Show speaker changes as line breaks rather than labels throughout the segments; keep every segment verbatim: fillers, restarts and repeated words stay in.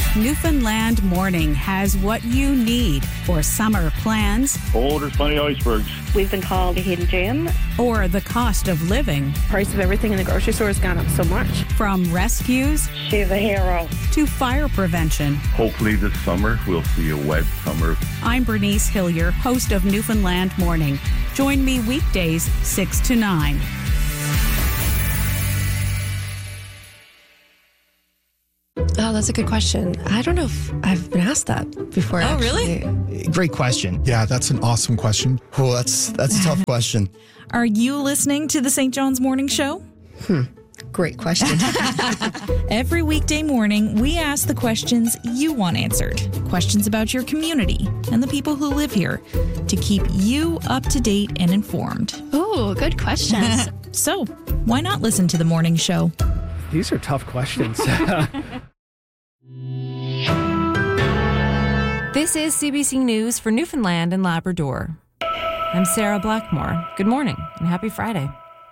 Newfoundland Morning has what you need for summer plans.
Oh, there's plenty of icebergs.
We've been called a hidden gem.
Or the cost of living.
Price of everything in the grocery store has gone up so much.
From rescues.
She's a hero.
To fire prevention.
Hopefully this summer we'll see a wet summer.
I'm Bernice Hillier, host of Newfoundland Morning. Join me weekdays six to nine.
Oh, that's a good question. I don't know if I've been asked that before.
Oh,
actually.
really?
Great question.
Yeah, that's an awesome question.
Oh, that's that's a tough question.
Are you listening to the Saint John's Morning Show?
Hmm. Great question.
Every weekday morning, we ask the questions you want answered. Questions about your community and the people who live here to keep you up to date and informed.
Oh, good questions.
So, why not listen to the morning show?
These are tough questions.
This is C B C News for Newfoundland and Labrador. I'm Sarah Blackmore. Good morning and happy Friday.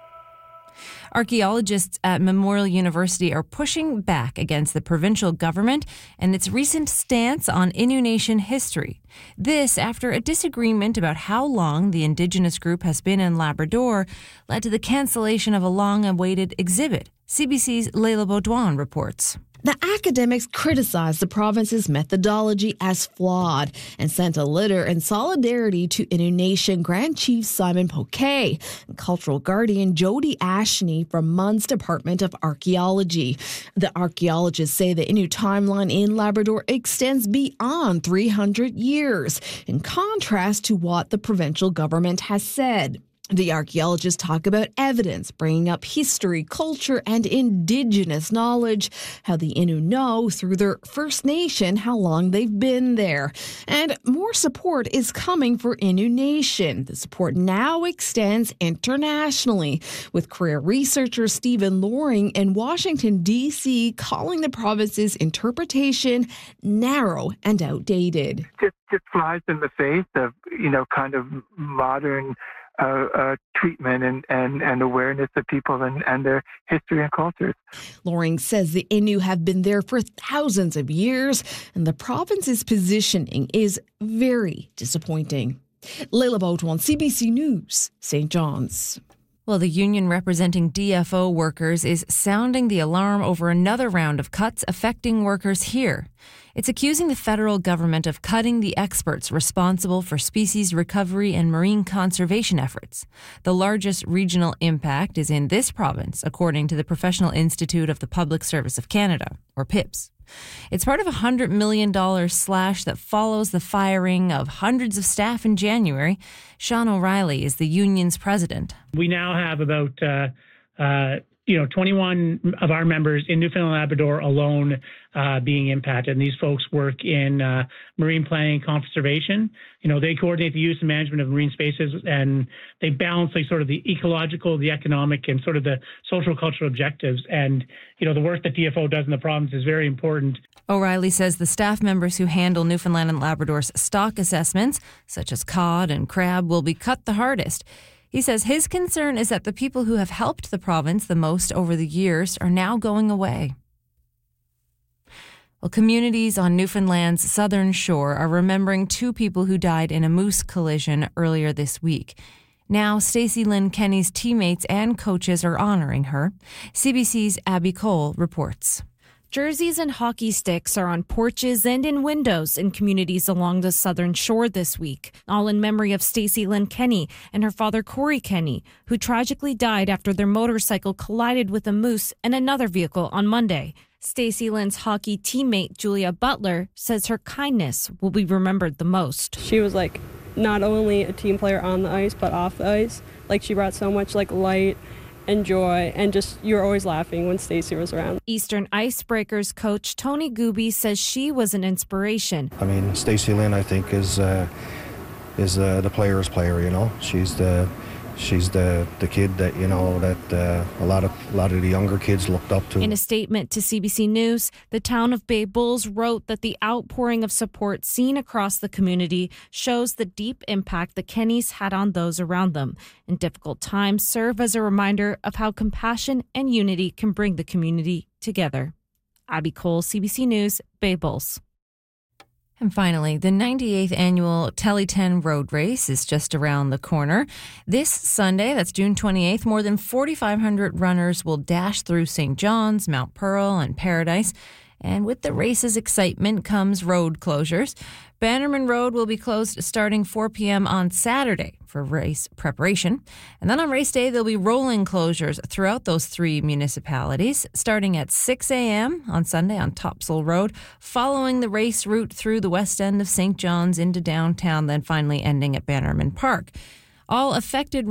Archaeologists at Memorial University are pushing back against the provincial government and its recent stance on Innu Nation history. This after a disagreement about how long the Indigenous group has been in Labrador led to the cancellation of a long-awaited exhibit. C B C's Leila Baudouin reports.
The academics criticized the province's methodology as flawed and sent a letter in solidarity to Innu Nation Grand Chief Simon Poquet and cultural guardian Jody Ashney from M U N's Department of Archaeology. The archaeologists say the Innu timeline in Labrador extends beyond three hundred years, in contrast to what the provincial government has said. The archaeologists talk about evidence, bringing up history, culture, and Indigenous knowledge, how the Innu know through their First Nation how long they've been there. And more support is coming for Innu Nation. The support now extends internationally, with career researcher Stephen Loring in Washington, D C calling the province's interpretation narrow and outdated.
Just, just flies in the face of, you know, kind of modern Uh, uh, treatment and, and, and awareness of people and, and their history and cultures.
Loring says the Innu have been there for thousands of years, and the province's positioning is very disappointing. Leila Baudouin, C B C News, Saint John's.
Well, the union representing D F O workers is sounding the alarm over another round of cuts affecting workers here. It's accusing the federal government of cutting the experts responsible for species recovery and marine conservation efforts. The largest regional impact is in this province, according to the Professional Institute of the Public Service of Canada, or PIPS. It's part of a one hundred million dollars slash that follows the firing of hundreds of staff in January. Sean O'Reilly is the union's president.
We now have about uh, uh, you know, twenty-one of our members in Newfoundland and Labrador alone uh, being impacted. And these folks work in uh, marine planning and conservation. You know, they coordinate the use and management of marine spaces, and they balance like sort of the ecological, the economic, and sort of the social cultural objectives. And, you know, the work that D F O does in the province is very important.
O'Reilly says the staff members who handle Newfoundland and Labrador's stock assessments, such as cod and crab, will be cut the hardest. He says his concern is that the people who have helped the province the most over the years are now going away. Well, communities on Newfoundland's southern shore are remembering two people who died in a moose collision earlier this week. Now, Stacey Lynn Kenny's teammates and coaches are honoring her. C B C's Abby Cole reports.
Jerseys and hockey sticks are on porches and in windows in communities along the southern shore this week, all in memory of Stacey Lynn Kenny and her father Corey Kenny, who tragically died after their motorcycle collided with a moose and another vehicle on Monday. Stacey Lynn's hockey teammate Julia Butler says her kindness will be remembered the most.
She was like not only a team player on the ice but off the ice. Like she brought so much like light and joy, and just you're always laughing when Stacey was around.
Eastern Icebreakers coach Tony Gooby says she was an inspiration.
I mean, Stacey Lynn, I think, is uh, is uh, the player's player. You know, she's the she's the the kid that you know that uh, a lot of a lot of the younger kids looked up to.
In a statement to C B C News, the town of Bay Bulls wrote that the outpouring of support seen across the community shows the deep impact the Kennys had on those around them. And difficult times serve as a reminder of how compassion and unity can bring the community together. Abby Cole, C B C News, Bay Bulls.
And finally, the ninety-eighth annual Telly ten Road Race is just around the corner. This Sunday, that's June twenty-eighth, more than forty-five hundred runners will dash through Saint John's, Mount Pearl, and Paradise. And with the race's excitement comes road closures. Bannerman Road will be closed starting four p.m. on Saturday for race preparation. And then on race day, there'll be rolling closures throughout those three municipalities, starting at six a.m. on Sunday on Topsail Road, following the race route through the west end of Saint John's into downtown, then finally ending at Bannerman Park. All affected